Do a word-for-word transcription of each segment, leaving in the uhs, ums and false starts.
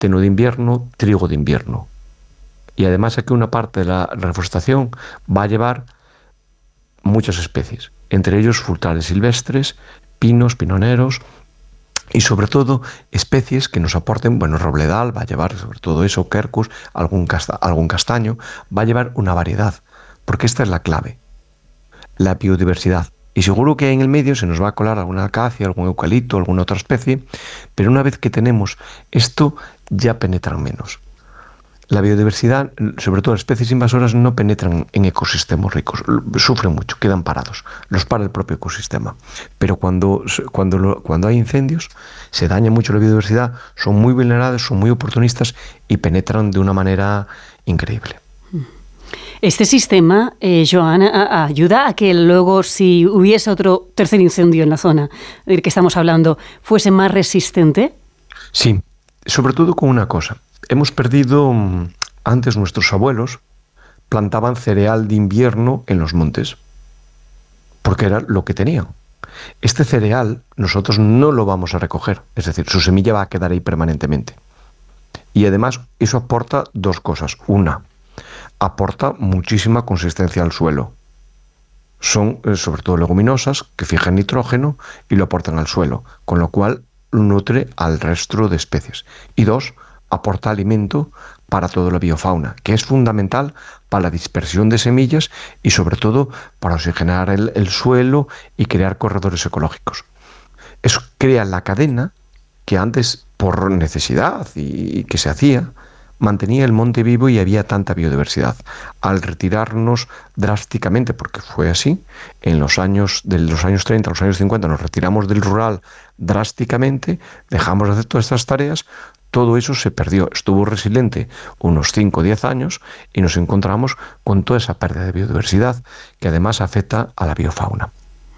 centeno de invierno, trigo de invierno. Y además aquí una parte de la reforestación va a llevar muchas especies, entre ellos frutales silvestres, pinos, pinoneros y sobre todo especies que nos aporten, bueno, robledal va a llevar sobre todo eso, quercus, algún, casta, algún castaño, va a llevar una variedad, porque esta es la clave, la biodiversidad. Y seguro que en el medio se nos va a colar alguna acacia, algún eucalipto, alguna otra especie, pero una vez que tenemos esto ya penetran menos. La biodiversidad, sobre todo las especies invasoras, no penetran en ecosistemas ricos, sufren mucho, quedan parados, los para el propio ecosistema. Pero cuando, cuando, lo, cuando hay incendios, se daña mucho la biodiversidad, son muy vulnerables, son muy oportunistas y penetran de una manera increíble. Este sistema, eh, Joan, a, a ayuda a que luego, si hubiese otro tercer incendio en la zona del que estamos hablando, fuese más resistente. Sí, sobre todo con una cosa. Hemos perdido, antes nuestros abuelos plantaban cereal de invierno en los montes, porque era lo que tenían. Este cereal nosotros no lo vamos a recoger, es decir, su semilla va a quedar ahí permanentemente. Y además eso aporta dos cosas. Una, aporta muchísima consistencia al suelo. Son eh, sobre todo leguminosas que fijan nitrógeno y lo aportan al suelo, con lo cual nutre al resto de especies. Y dos, aporta alimento para toda la biofauna, que es fundamental para la dispersión de semillas y sobre todo para oxigenar el, el suelo y crear corredores ecológicos. Eso crea la cadena que antes, por necesidad y, y que se hacía, mantenía el monte vivo y había tanta biodiversidad. Al retirarnos drásticamente, porque fue así, en los años, de los años treinta a los años cincuenta nos retiramos del rural drásticamente, dejamos de hacer todas estas tareas, todo eso se perdió, estuvo resiliente unos cinco o diez años y nos encontramos con toda esa pérdida de biodiversidad que además afecta a la biofauna.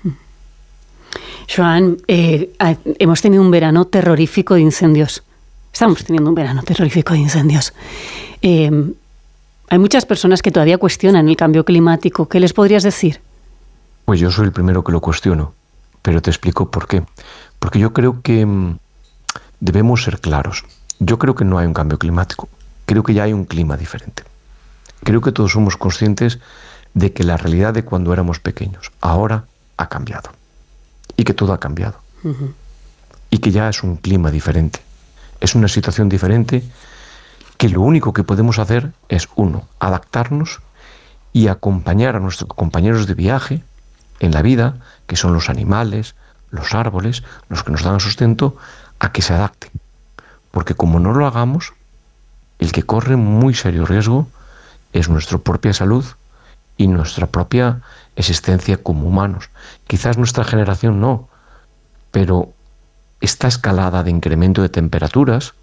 Joan, eh, hemos tenido un verano terrorífico de incendios. Estamos teniendo un verano terrorífico de incendios. Eh, hay muchas personas que todavía cuestionan el cambio climático. ¿Qué les podrías decir? Pues yo soy el primero que lo cuestiono, pero te explico por qué. Porque yo creo que mmm, debemos ser claros. Yo creo que no hay un cambio climático. Creo que ya hay un clima diferente. Creo que todos somos conscientes de que la realidad de cuando éramos pequeños ahora ha cambiado. Y que todo ha cambiado. Uh-huh. Y que ya es un clima diferente. Es una situación diferente que lo único que podemos hacer es, uno, adaptarnos y acompañar a nuestros compañeros de viaje en la vida, que son los animales, los árboles, los que nos dan sustento, a que se adapten. Porque como no lo hagamos, el que corre muy serio riesgo es nuestra propia salud y nuestra propia existencia como humanos. Quizás nuestra generación no, pero esta escalada de incremento de temperaturas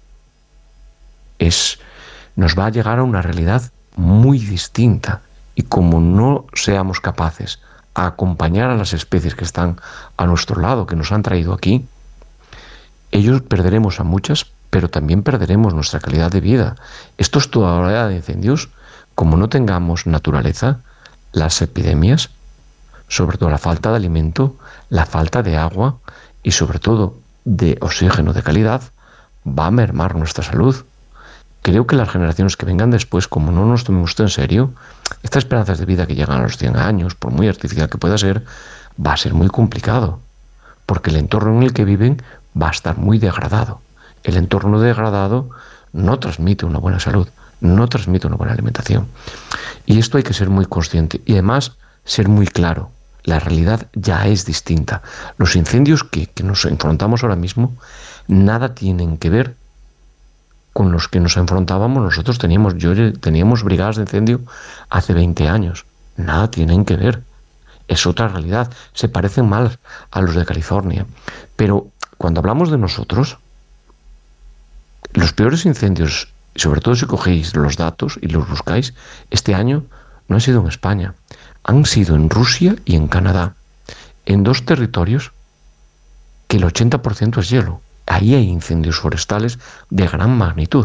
es, nos va a llegar a una realidad muy distinta. Y como no seamos capaces a acompañar a las especies que están a nuestro lado, que nos han traído aquí, ellos perderemos a muchas, pero también perderemos nuestra calidad de vida. Esto es toda hora de incendios. Como no tengamos naturaleza, las epidemias, sobre todo la falta de alimento, la falta de agua y sobre todo de oxígeno de calidad, va a mermar nuestra salud. Creo que las generaciones que vengan después, como no nos tomemos esto en serio, estas esperanzas de vida que llegan a los cien años, por muy artificial que pueda ser, va a ser muy complicado, porque el entorno en el que viven va a estar muy degradado. El entorno degradado no transmite una buena salud, no transmite una buena alimentación. Y esto hay que ser muy consciente y además ser muy claro. La realidad ya es distinta. Los incendios que, que nos enfrentamos ahora mismo nada tienen que ver con los que nos enfrentábamos. Nosotros teníamos, yo teníamos brigadas de incendio hace veinte años. Nada tienen que ver. Es otra realidad. Se parecen más a los de California. Pero cuando hablamos de nosotros, los peores incendios, sobre todo si cogéis los datos y los buscáis, este año no han sido en España. Han sido en Rusia y en Canadá, en dos territorios que el ochenta por ciento es hielo. Ahí hay incendios forestales de gran magnitud.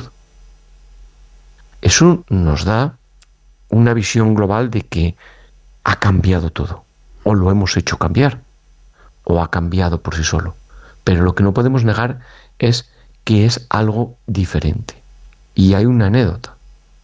Eso nos da una visión global de que ha cambiado todo, o lo hemos hecho cambiar, o ha cambiado por sí solo. Pero lo que no podemos negar es que es algo diferente. Y hay una anécdota.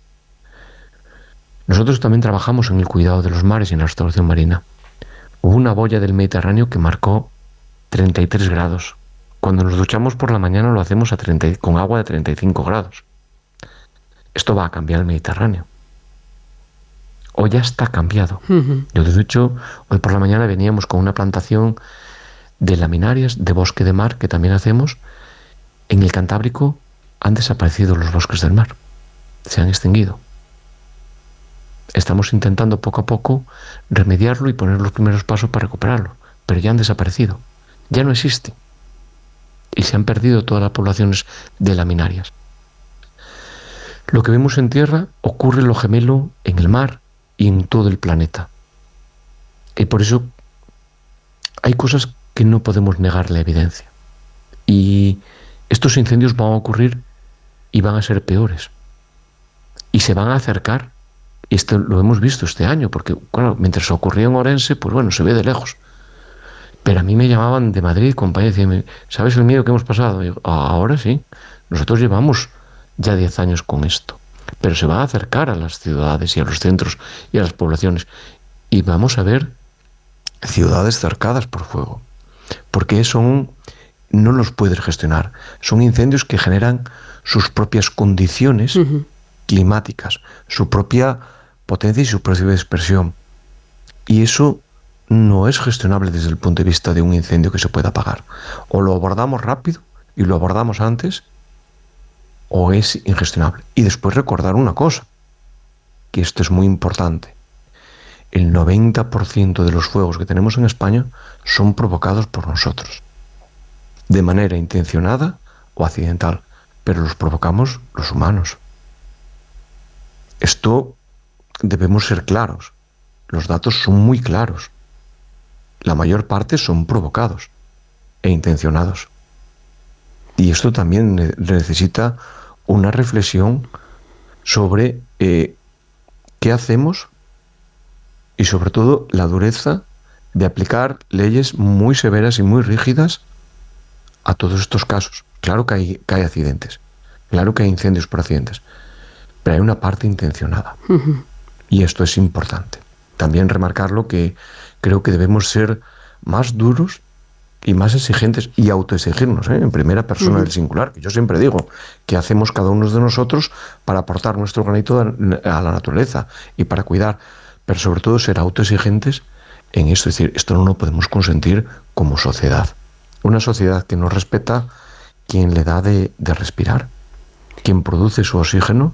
Nosotros también trabajamos en el cuidado de los mares y en la restauración marina. Hubo una boya del Mediterráneo que marcó treinta y tres grados. Cuando nos duchamos por la mañana lo hacemos a treinta, con agua de treinta y cinco grados. Esto va a cambiar el Mediterráneo. O ya está cambiado. Uh-huh. Yo, de hecho, hoy por la mañana veníamos con una plantación de laminarias, de bosque de mar, que también hacemos. En el Cantábrico han desaparecido los bosques del mar. Se han extinguido. Estamos intentando poco a poco remediarlo y poner los primeros pasos para recuperarlo. Pero ya han desaparecido. Ya no existen. Y se han perdido todas las poblaciones de laminarias. Lo que vemos en tierra ocurre lo gemelo en el mar y en todo el planeta. Y por eso hay cosas que no podemos negar la evidencia. Y estos incendios van a ocurrir y van a ser peores. Y se van a acercar. Y esto lo hemos visto este año, porque claro, mientras ocurría en Orense, pues bueno, se ve de lejos. Pero a mí me llamaban de Madrid, compañeros, y decían, ¿sabes el miedo que hemos pasado? Y digo, ahora sí, nosotros llevamos ya diez años con esto. Pero se va a acercar a las ciudades y a los centros y a las poblaciones. Y vamos a ver ciudades cercadas por fuego. Porque son, no los puedes gestionar. Son incendios que generan sus propias condiciones uh-huh. climáticas, su propia potencia y su propia dispersión. Y eso no es gestionable desde el punto de vista de un incendio que se pueda apagar. O lo abordamos rápido y lo abordamos antes, o es ingestionable. Y después recordar una cosa, que esto es muy importante. El noventa por ciento de los fuegos que tenemos en España son provocados por nosotros, de manera intencionada o accidental, pero los provocamos los humanos. Esto debemos ser claros. Los datos son muy claros. La mayor parte son provocados e intencionados. Y esto también necesita una reflexión sobre eh, qué hacemos y sobre todo la dureza de aplicar leyes muy severas y muy rígidas a todos estos casos. Claro que hay, que hay accidentes, claro que hay incendios por accidentes, pero hay una parte intencionada. Uh-huh. Y esto es importante. También remarcarlo que creo que debemos ser más duros y más exigentes y autoexigirnos, ¿eh? En primera persona uh-huh. del singular, que yo siempre digo que hacemos cada uno de nosotros para aportar nuestro granito a la naturaleza y para cuidar, pero sobre todo ser autoexigentes en esto, es decir, esto no lo podemos consentir como sociedad. Una sociedad que no respeta quien le da de, de respirar, quien produce su oxígeno,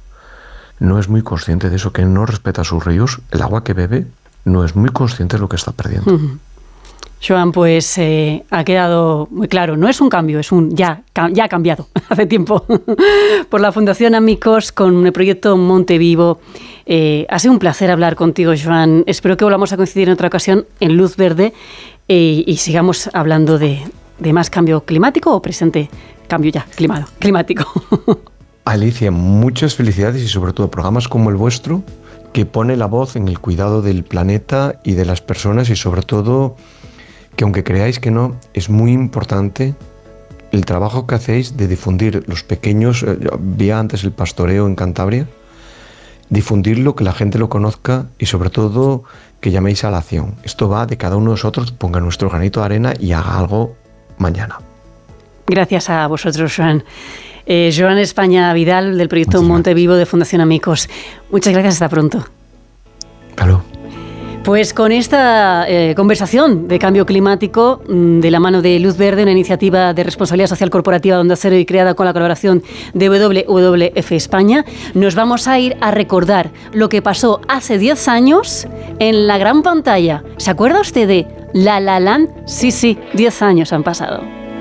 no es muy consciente de eso, que no respeta sus ríos, el agua que bebe, no es muy consciente de lo que está perdiendo. Uh-huh. Joan, pues eh, ha quedado muy claro, no es un cambio, es un ya, ya ha cambiado hace tiempo por la Fundación Amicos con el proyecto Monte Vivo. Eh, ha sido un placer hablar contigo, Joan. Espero que volvamos a coincidir en otra ocasión en Luz Verde eh, y sigamos hablando de, de más cambio climático o presente cambio ya climado, climático. Alicia, muchas felicidades y sobre todo programas como el vuestro que pone la voz en el cuidado del planeta y de las personas y sobre todo que aunque creáis que no, es muy importante el trabajo que hacéis de difundir los pequeños, eh, vi antes el pastoreo en Cantabria, difundirlo, que la gente lo conozca y sobre todo que llaméis a la acción. Esto va de cada uno de nosotros, ponga nuestro granito de arena y haga algo mañana. Gracias a vosotros, Joan. Eh, Joan España Vidal, del proyecto Monte Vivo de Fundación Amicos. Muchas gracias, hasta pronto. Claro. Pues con esta eh, conversación de cambio climático de la mano de Luz Verde, una iniciativa de responsabilidad social corporativa de Onda Cero y creada con la colaboración de W W F España, nos vamos a ir a recordar lo que pasó hace diez años en la gran pantalla. ¿Se acuerda usted de La La Land? Sí, sí, diez años han pasado.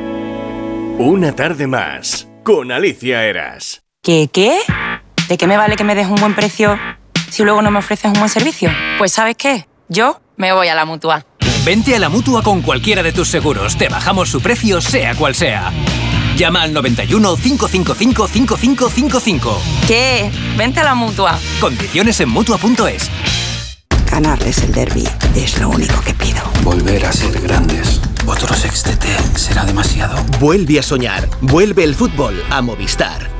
Una tarde más con Alicia Eras. ¿Qué, qué? ¿De qué me vale que me des un buen precio si luego no me ofreces un buen servicio? Pues ¿sabes qué? Yo me voy a la Mutua. Vente a la Mutua con cualquiera de tus seguros. Te bajamos su precio, sea cual sea. Llama al noventa y uno, cinco cinco cinco, cinco cinco cinco cinco. ¿Qué? Vente a la Mutua. Condiciones en Mutua punto es. Ganarles el derbi es lo único que pido. Volver a ser grandes. Otro sextete será demasiado. Vuelve a soñar. Vuelve el fútbol a Movistar.